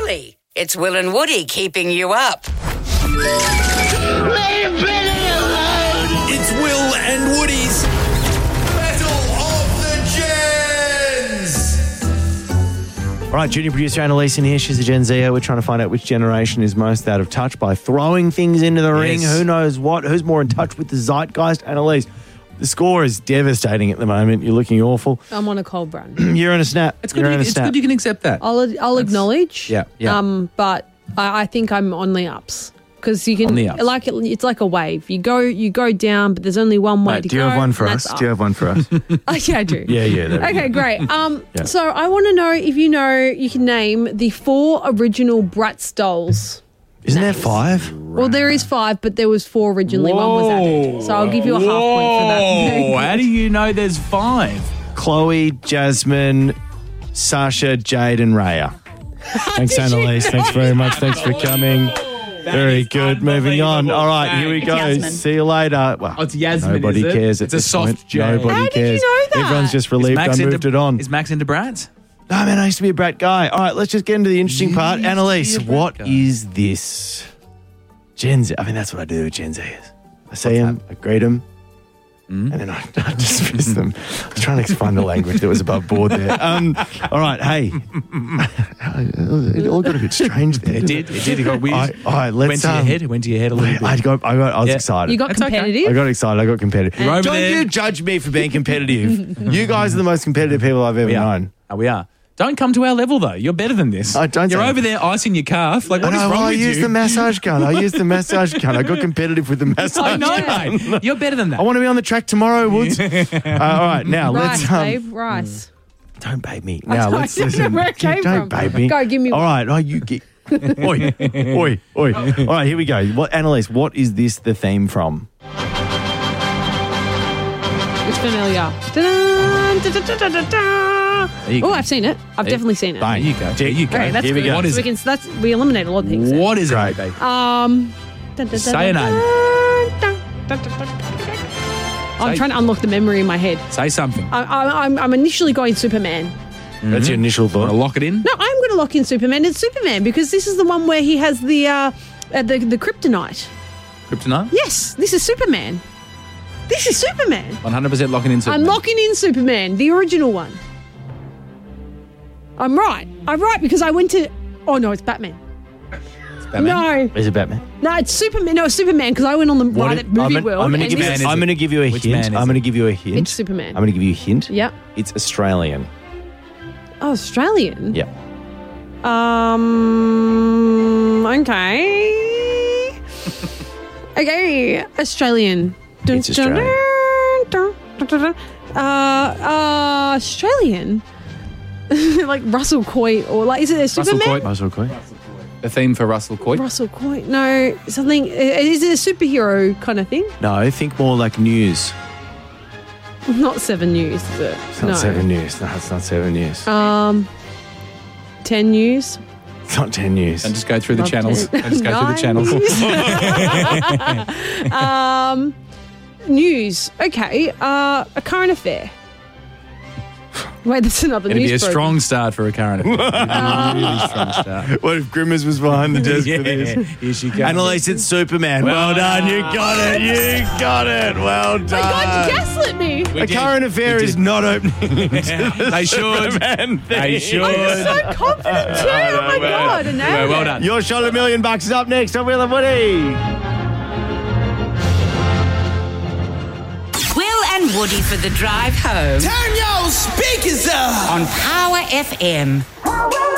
Woody. It's Will and Woody keeping you up. It's Will and Woody's Battle of the Gens. All right, junior producer Annalise in here. She's a Gen Zer. We're trying to find out which generation is most out of touch by throwing things into the ring. Who knows what? Who's more in touch with the zeitgeist? Annalise, the score is devastating at the moment. You're looking awful. I'm on a cold run. You're in a snap. It's good you can accept that. I'll acknowledge. Yeah. But I think I'm on the ups. Because you can, On the ups. it's like a wave. You go down, but there's only one way to go. Do you have one for and us? that's Do you have one for us? up. Yeah, I do. Yeah. Okay, great. So I want to know if you can name the 4 original Bratz dolls. Isn't there 5? Well, there is 5, but there was 4 originally. One was added. So I'll give you a half point for that. Oh, how do you know there's 5? Chloe, Jasmine, Sasha, Jade, and Raya. Thanks, Annalise. Thanks very much. Thanks for coming. Very good. Moving on. All right, here we go. Yasmin. See you later. Well, Oh, it's Yasmin, nobody is it? cares at It's a this soft point. J. Nobody How did you cares. know that? Everyone's just relieved I moved it on. Is Max into brats? No, man, I used to be a brat guy. All right, let's just get into the interesting part. used to be Annalise, a brat what guy. is this? Gen Z. I mean, that's what I do with Gen Zers. I see them, I greet them, and then I dismiss them. I was trying to explain the language that was above board there. All right, hey. It all got a bit strange there. It did. It got weird. All right, let's... It went to your head a little bit. I was Yeah. excited. You got That's okay. competitive? I got excited. I got competitive. You're over Don't there. you judge me for being competitive. You guys are the most competitive people I've ever We are. known. We are. Don't come to our level, though. You're better than this. I don't You're say- over there icing your calf. Like, what is wrong I with used you? the massage gun. I got competitive with the massage I know, gun. mate. You're better than that. I want to be on the track tomorroy, Woods. All right, now Rice, let's... babe, rice. Don't babe me. Now don't let's know listen. where it came Don't from. babe me. Go, give me All one. right, you get... Oi. All right, here we go. Annalise, what is this the theme from? It's familiar. There you go. Oh, I've seen it. I've definitely seen it. Bang. There you go. There you go. Okay, that's Here we good. go. What is So we eliminate a lot of things. What is Great. it, babe? Say a name. I'm trying to unlock the memory in my head. Say something. I'm initially going Superman. That's your initial Want to thought. lock it in? No, I'm going to lock in Superman. It's Superman because this is the one where he has the kryptonite. Kryptonite? Yes, this is Superman. This is Superman. 100% locking in Superman. I'm locking in Superman, the original one. I'm right because I went to. Oh no, it's Batman. It's Batman. No, Is it Batman? no, it's Superman. No, it's Superman because I went on the ride at Movie World. I'm and going to this is- give you a Which hint. man is I'm going to it? give you a hint. It's Superman. I'm going to give you a hint. Yep. It's Australian. Oh, Australian. Yeah. Okay. Okay. Australian. It's Australian. Australian. Like Russell Coit or like is it a Superman? Russell Coy. The theme for Russell Coit. Russell Coit. No, something. Is it a superhero kind of thing? No, think more like news. Not 7 News, is it? It's not 7 News. No, it's not 7 News. 10 News. It's not 10 News. And just go through the Love channels. it. And just go through the channels. News. Okay. A current affair. Wait, that's another It'd news be a program. strong start for a current affair. It'd be a really strong start. What if Grimmers was behind the desk for this? Here she comes. Annalise, it's Superman. Well done. You got it. You got it. Well done. My God, you gaslit me. We A did. current affair We is did. not opening. They should. They should. I'm so confident too. Oh my God. I nailed Well it. done. Your shot $1 million is up next on Will and Woody. Will and Woody for the drive home Turn your speakers up. on Power FM.